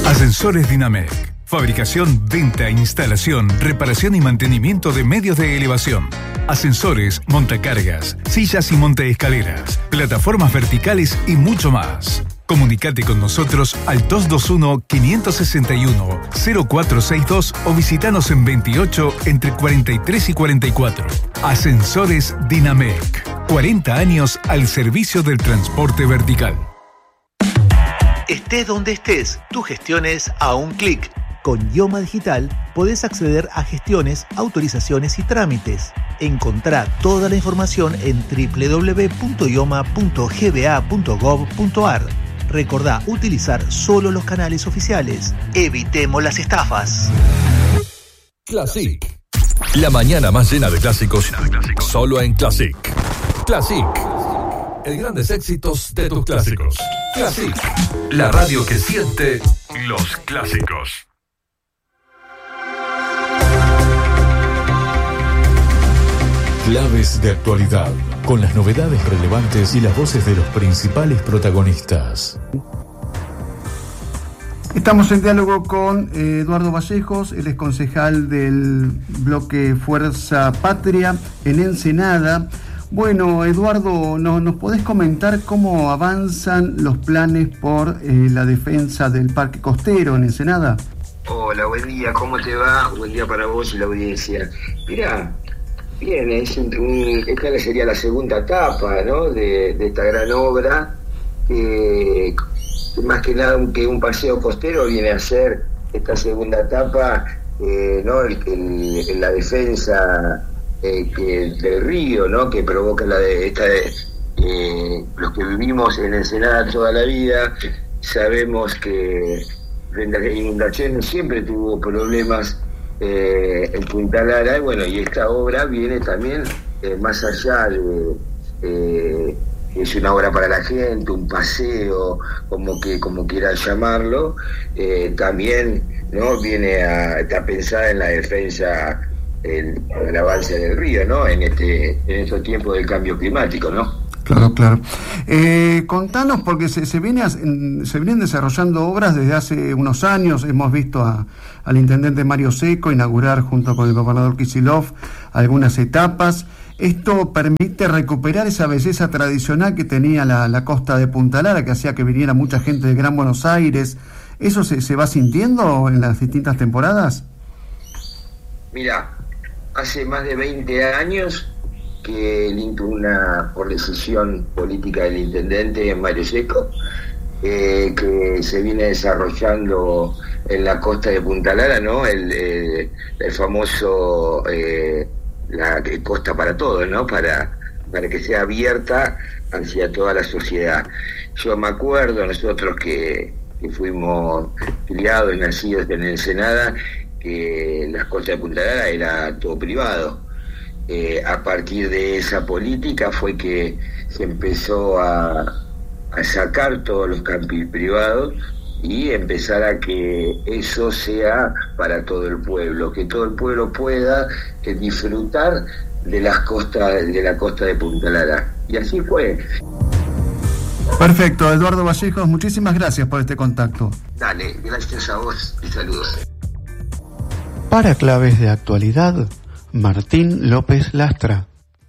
Ascensores Dinamec. Fabricación, venta, instalación, reparación y mantenimiento de medios de elevación. Ascensores, montacargas, sillas y montaescaleras, plataformas verticales y mucho más. Comunicate con nosotros al 221-561-0462 o visitanos en 28 entre 43 y 44. Ascensores Dinamec. 40 años al servicio del transporte vertical. Estés donde estés, tus gestiones a un clic. Con Ioma Digital podés acceder a gestiones, autorizaciones y trámites. Encontrá toda la información en www.ioma.gba.gov.ar. Recordá utilizar solo los canales oficiales. Evitemos las estafas. Classic. La mañana más llena de clásicos, solo en Classic. Classic. El grandes éxitos de tus clásicos. Classic. La radio que siente los clásicos. Claves de actualidad, con las novedades relevantes y las voces de los principales protagonistas. Estamos en diálogo con Eduardo Vallejos, él es concejal del bloque Fuerza Patria en Ensenada. Bueno, Eduardo, ¿nos podés comentar cómo avanzan los planes por la defensa del Parque Costero en Ensenada? Hola, buen día, ¿cómo te va? Buen día para vos y la audiencia. Mirá, bien, esta sería la segunda etapa, ¿no?, de esta gran obra, que más que nada que un paseo costero viene a ser esta segunda etapa, ¿no?, la defensa del río, ¿no?, que provoca los que vivimos en Ensenada toda la vida. Sabemos que frente a las inundaciones siempre tuvo problemas en Punta Lara, y bueno, y esta obra viene también más allá de es una obra para la gente, un paseo, como quieran llamarlo, también, ¿no?, está pensada en la defensa, el avance del río, ¿no?, en estos tiempos del cambio climático, ¿no? Claro. Contanos, porque se vienen desarrollando obras desde hace unos años. Hemos visto al intendente Mario Seco inaugurar junto con el gobernador Kicillof algunas etapas. Esto permite recuperar esa belleza tradicional que tenía la costa de Punta Lara, que hacía que viniera mucha gente de Gran Buenos Aires. ¿Eso se va sintiendo en las distintas temporadas? Mira, hace más de 20 años que por decisión política del intendente Mario Seco, que se viene desarrollando en la costa de Punta Lara, ¿no?, el famoso la costa para todos, ¿no?, para que sea abierta hacia toda la sociedad. Yo me acuerdo, nosotros que fuimos criados y nacidos en Ensenada, que las costas de Punta Lara era todo privado. A partir de esa política fue que se empezó a sacar todos los campings privados y empezar a que eso sea para todo el pueblo, que todo el pueblo pueda disfrutar de la costa de Punta Lara. Y así fue. Perfecto, Eduardo Vallejos, muchísimas gracias por este contacto. Dale, gracias a vos y saludos. Para claves de actualidad, Martín López Lastra.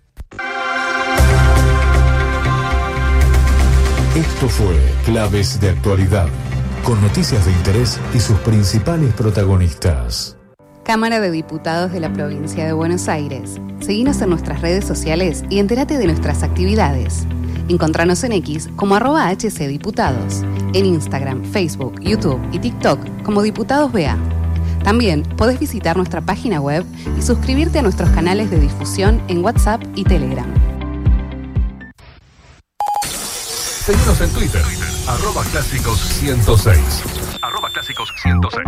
Esto fue Claves de Actualidad, con noticias de interés y sus principales protagonistas. Cámara de Diputados de la Provincia de Buenos Aires. Seguinos en nuestras redes sociales y entérate de nuestras actividades. Encontranos en X como @HCDiputados, en Instagram, Facebook, YouTube y TikTok como Diputados BA. También podés visitar nuestra página web y suscribirte a nuestros canales de difusión en WhatsApp y Telegram. Seguinos en Twitter, @clásicos106. @clásicos106.